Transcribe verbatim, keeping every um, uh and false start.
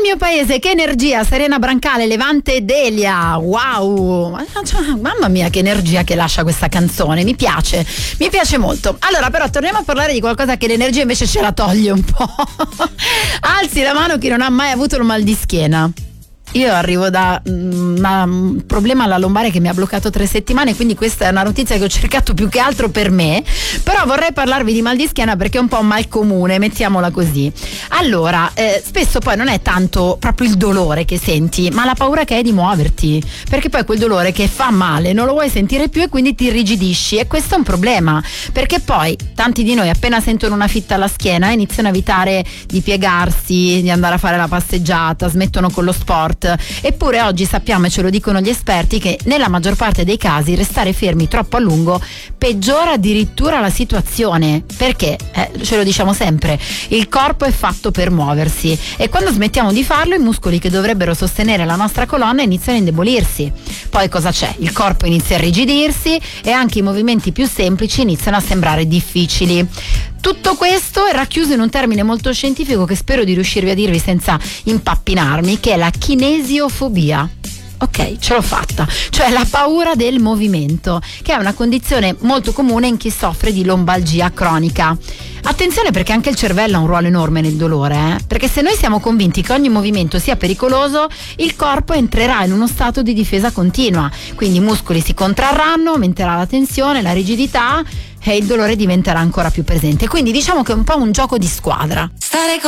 mio paese, che energia, Serena Brancale, Levante Delia, wow, mamma mia che energia che lascia questa canzone, mi piace, mi piace molto. Allora però torniamo a parlare di qualcosa che l'energia invece ce la toglie un po'. Alzi la mano chi non ha mai avuto il mal di schiena. Io arrivo da un problema alla lombare che mi ha bloccato tre settimane, quindi questa è una notizia che ho cercato più che altro per me, però vorrei parlarvi di mal di schiena perché è un po' un mal comune, mettiamola così. Allora, eh, spesso poi non è tanto proprio il dolore che senti, ma la paura che hai di muoverti, perché poi quel dolore che fa male non lo vuoi sentire più e quindi ti irrigidisci, e questo è un problema, perché poi tanti di noi appena sentono una fitta alla schiena iniziano a evitare di piegarsi, di andare a fare la passeggiata, smettono con lo sport. Eppure oggi sappiamo, e ce lo dicono gli esperti, che nella maggior parte dei casi restare fermi troppo a lungo peggiora addirittura la situazione, perché eh, ce lo diciamo sempre, il corpo è fatto per muoversi e quando smettiamo di farlo i muscoli che dovrebbero sostenere la nostra colonna iniziano a indebolirsi. Poi cosa c'è? Il corpo inizia a irrigidirsi e anche i movimenti più semplici iniziano a sembrare difficili. Tutto questo è racchiuso in un termine molto scientifico che spero di riuscirvi a dirvi senza impappinarmi, che è la kinesiofobia. Ok, ce l'ho fatta, cioè la paura del movimento, che è una condizione molto comune in chi soffre di lombalgia cronica. Attenzione, perché anche il cervello ha un ruolo enorme nel dolore, eh? Perché se noi siamo convinti che ogni movimento sia pericoloso, il corpo entrerà in uno stato di difesa continua, quindi i muscoli si contrarranno, aumenterà la tensione, la rigidità e il dolore diventerà ancora più presente. Quindi diciamo che è un po' un gioco di squadra. Stare con